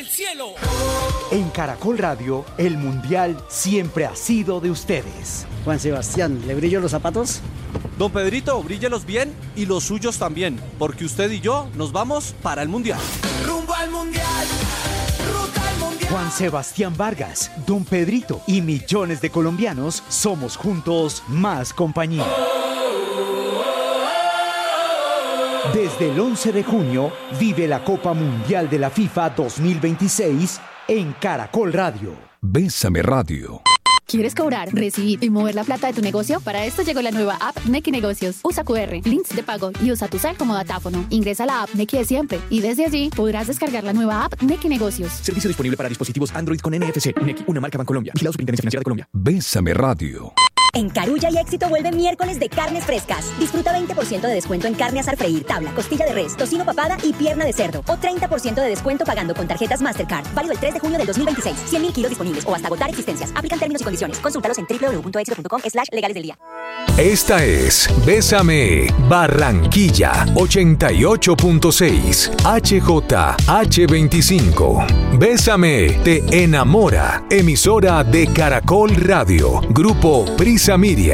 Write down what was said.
del cielo. En Caracol Radio, el Mundial siempre ha sido de ustedes. Juan Sebastián, ¿le brillo los zapatos? Don Pedrito, bríllelos bien y los suyos también, porque usted y yo nos vamos para el Mundial. Rumbo al Mundial, ruta al Mundial. Juan Sebastián Vargas, Don Pedrito y millones de colombianos somos juntos más compañía. Desde el 11 de junio, vive la Copa Mundial de la FIFA 2026 en Caracol Radio. Bésame Radio. ¿Quieres cobrar, recibir y mover la plata de tu negocio? Para esto llegó la nueva app Nequi Negocios. Usa QR, links de pago y usa tu cel como datáfono. Ingresa a la app Nequi de siempre y desde allí podrás descargar la nueva app Nequi Negocios. Servicio disponible para dispositivos Android con NFC. Nequi, una marca Bancolombia. Vigilado Superintendencia Financiera de Colombia. Bésame Radio. En Carulla y Éxito vuelve miércoles de carnes frescas. Disfruta 20% de descuento en carne asar freír, tabla, costilla de res, tocino papada y pierna de cerdo. O 30% de descuento pagando con tarjetas Mastercard. Válido el 3 de junio del 2026. 100.000 kilos disponibles o hasta agotar existencias. Aplican términos y condiciones. Consúltalos en www.exito.com/legales del día. Esta es Bésame Barranquilla 88.6 HJH25. Bésame te enamora. Emisora de Caracol Radio. Grupo Prisa Media.